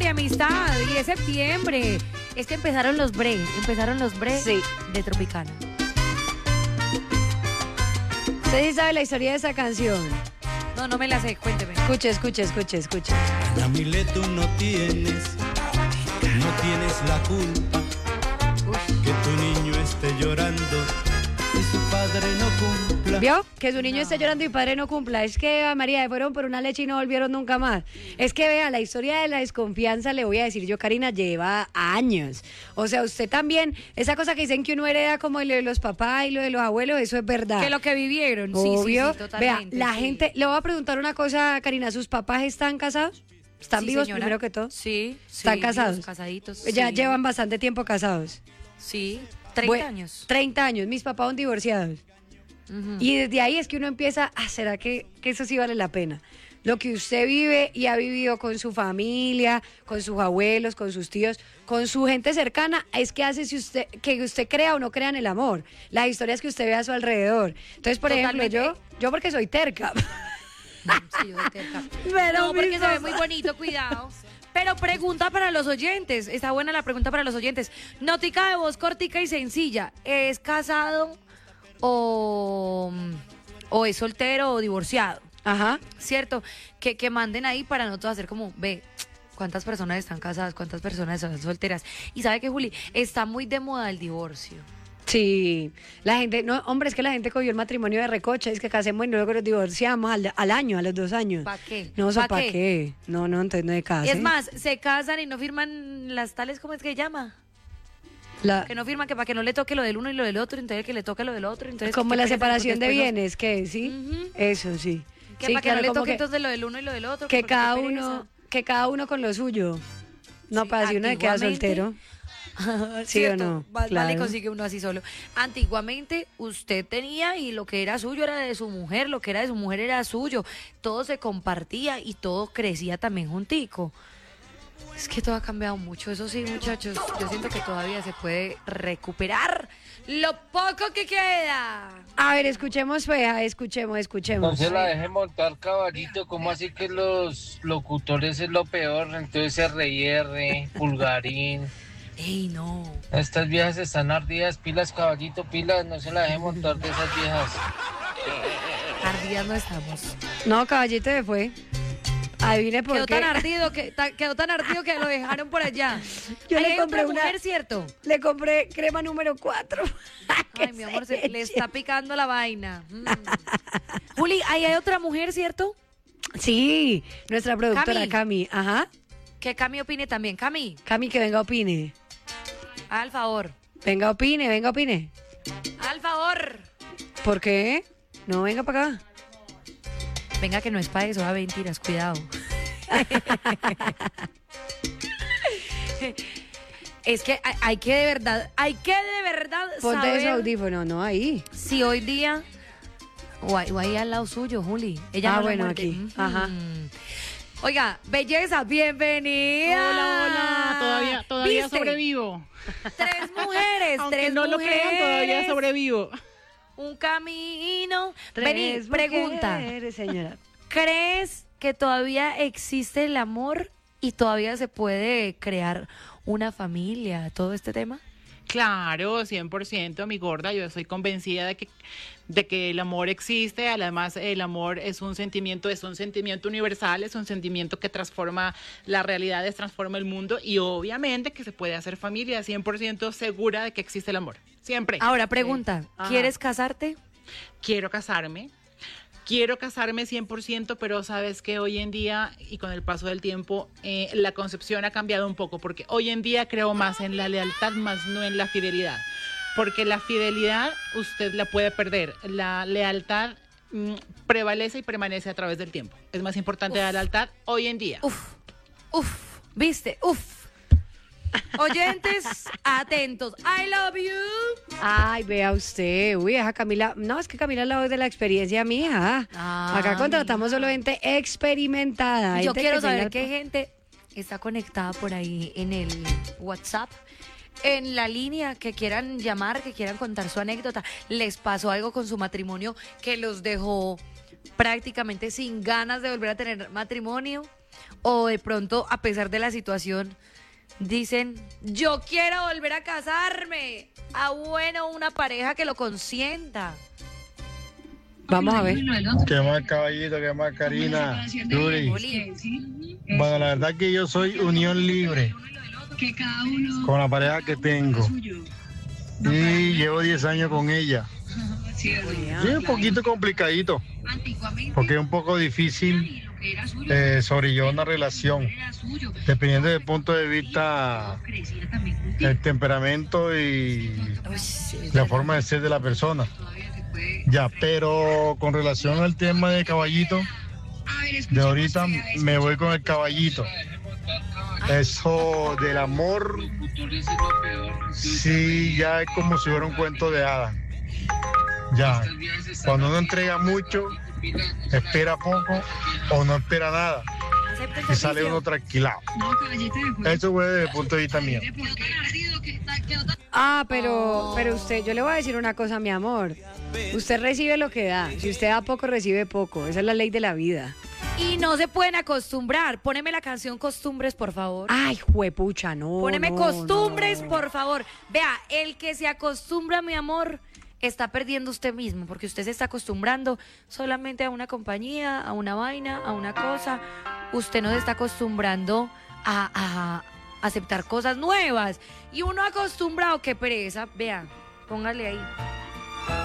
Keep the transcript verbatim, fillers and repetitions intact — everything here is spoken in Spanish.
amor y amistad. Y es septiembre. Es que empezaron los bre, empezaron los bre Sí. de Tropicana. ¿Usted sí sabe la historia de esa canción? No, no me la sé, cuénteme. Escuche, escuche, escuche, escuche. Ana Mileto, no tienes, no tienes la culpa que tu niño esté llorando y su padre no cumpla. ¿Vio? Que su niño No. esté llorando y padre no cumpla. Es que, Eva María, fueron por una leche y no volvieron nunca más. Es que, vea, la historia de la desconfianza, le voy a decir yo, Karina, lleva años. O sea, usted también, esa cosa que dicen que uno hereda como lo de los papás y lo de los abuelos, eso es verdad. Que lo que vivieron, sí, Obvio. sí, sí, totalmente. Vea, la sí. gente, le voy a preguntar una cosa, Karina, ¿sus papás están casados? ¿Están Sí, vivos señora. primero que todo? Sí. ¿Están sí, casados? vivos, casaditos. Ya sí. llevan bastante tiempo casados. Sí, treinta Bueno, años. treinta años, mis papás son divorciados. Ujú. Y desde ahí es que uno empieza, ah, ¿será que, que eso sí vale la pena? Lo que usted vive y ha vivido con su familia, con sus abuelos, con sus tíos, con su gente cercana, es que hace si usted, que usted crea o no crea en el amor. Las historias que usted ve a su alrededor. Entonces, por Totalmente. ejemplo, yo, yo porque soy terca. Sí, yo soy terca. Pero No, porque mis se ve papás- muy bonito, cuidado. Pero pregunta para los oyentes. Está buena la pregunta para los oyentes. Notica de voz cortica y sencilla. ¿Es casado o, o es soltero o divorciado? Ajá. ¿Cierto? Que, que manden ahí para nosotros hacer como, ve, cuántas personas están casadas, cuántas personas están solteras. Y sabe que, Juli, está muy de moda el divorcio. Sí, la gente, no, hombre, es que la gente cogió el matrimonio de recocha, es que casemos y luego nos divorciamos al, al año, a los dos años. ¿Para qué? No, ¿Pa' ¿para qué? qué? No, no, entonces no de casa. Es más, se casan y no firman las tales, ¿cómo es que llama? La- Que no firman, que para que no le toque lo del uno y lo del otro, entonces que le toque lo del otro. Entonces, como qué la pereza, separación porque de después no- bienes, ¿qué? ¿Sí? Ujú. Eso sí. Que Sí, para que claro, no le como toque que- entonces lo del uno y lo del otro. que porque cada qué uno, pereza. que cada uno con lo suyo. No, Sí, para si uno se queda antiguamente- soltero. ¿Sí o ¿Cierto? no? Más vale Claro. consigue uno así solo. Antiguamente usted tenía y lo que era suyo era de su mujer, lo que era de su mujer era suyo. Todo se compartía y todo crecía también juntico. Es que todo ha cambiado mucho, eso sí, muchachos. Yo siento que todavía se puede recuperar lo poco que queda. A ver, escuchemos, fea, escuchemos, No escuchemos. se la deje montar caballito, ¿cómo así que los locutores es lo peor? Entonces R y R, Pulgarín. Ey, no. Estas viejas están ardidas, pilas caballito, pilas, no se la deje montar de esas viejas. Ardidas no estamos. No, caballito se fue. Adivine por Quedó qué. tan ardido que ta- quedó tan ardido que lo dejaron por allá. Yo Ahí le hay compré otra una- mujer, ¿cierto? Le compré crema número cuatro. Ay, mi amor, se le está picando la vaina. Mm. Juli, ahí hay otra mujer, ¿cierto? Sí, nuestra productora Cami. Cami. Ajá. Que Cami opine también. Cami, Cami, que venga, opine. al favor. Venga, opine, venga, opine. Al favor. ¿Por qué? No, venga para acá. Venga, que no es para eso, a mentiras, cuidado. Es que hay, hay que de verdad, hay que de verdad Ponte saber ese audífono, no, ahí. si hoy día o ahí, o ahí al lado suyo, Juli. Ella Ah, no la bueno, muerde. aquí. Ujú. Ajá. Oiga, belleza, bienvenida. Hola, hola, todavía, todavía ¿Viste? sobrevivo. Tres mujeres, Aunque tres no mujeres. lo crean, todavía sobrevivo. Un camino. Tres Vení, pregunta. mujeres, señora. ¿Crees que todavía existe el amor y todavía se puede crear una familia, todo este tema? Claro, cien por ciento, mi gorda. Yo estoy convencida de que, de que el amor existe. Además, el amor es un sentimiento, es un sentimiento universal, es un sentimiento que transforma las realidades, transforma el mundo. Y obviamente que se puede hacer familia, cien por ciento segura de que existe el amor. Siempre. Ahora, pregunta, Ajá. ¿quieres casarte? Quiero casarme. Quiero casarme cien por ciento, pero sabes que hoy en día y con el paso del tiempo eh, la concepción ha cambiado un poco, porque hoy en día creo más en la lealtad, más no en la fidelidad, porque la fidelidad usted la puede perder, la lealtad mm, prevalece y permanece a través del tiempo. Es más importante Uf. la lealtad hoy en día. Uf, uf, viste, uf. Oyentes, atentos. I love you. Ay, vea usted. Uy, esa Camila. No, es que Camila es la voz de la experiencia, mija. Ah, Acá contratamos mija. solo gente experimentada. Yo gente quiero que tenga saber el- qué gente está conectada por ahí en el WhatsApp, en la línea, que quieran llamar, que quieran contar su anécdota. ¿Les pasó algo con su matrimonio que los dejó prácticamente sin ganas de volver a tener matrimonio? O de pronto, a pesar de la situación, dicen, yo quiero volver a casarme. Ah, bueno, una pareja que lo consienta. Vamos a ver. ¿Qué más, caballito? ¿Qué más, Karina? Yuri. Bueno, la verdad que yo soy unión libre con la pareja que tengo. Y llevo diez años con ella. Sí, es un poquito complicadito, porque es un poco difícil eh, sobrellevar una relación, dependiendo del punto de vista, el temperamento y la forma de ser de la persona. Ya, pero con relación al tema de caballito, de ahorita me voy con el caballito. Eso del amor, sí, ya es como si fuera un cuento de hadas. Ya, cuando uno entrega mucho, espera poco o no espera nada y sale uno tranquilado. Eso fue desde el punto de vista mío. Ah, pero, pero usted, yo le voy a decir una cosa, mi amor. Usted recibe lo que da. Si usted da poco, recibe poco. Esa es la ley de la vida. Y no se pueden acostumbrar. Póneme la canción Costumbres, por favor. Ay, juepucha, no. Póneme no, Costumbres, no. por favor. Vea, el que se acostumbra, mi amor, está perdiendo usted mismo, porque usted se está acostumbrando solamente a una compañía, a una vaina, a una cosa. Usted no se está acostumbrando a, a aceptar cosas nuevas. Y uno acostumbrado, qué pereza. Vea, póngale ahí.